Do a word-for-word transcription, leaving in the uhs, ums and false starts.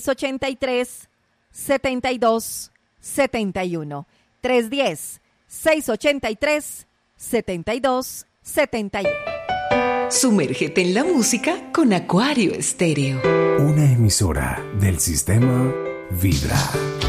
seis ocho tres, siete dos siete uno. tres uno cero, seis ocho tres, siete dos siete uno. Sumérgete en la música con Acuario Estéreo. Una emisora del sistema Vibra.